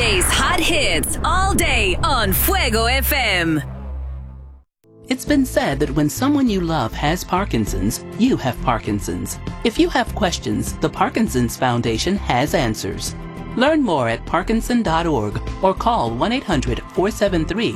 Weekdays hot hits all day on Fuego FM. It's been said that when someone you love has Parkinson's, you have Parkinson's. If you have questions, the Parkinson's Foundation has answers. Learn more at parkinson.org or call 1-800-473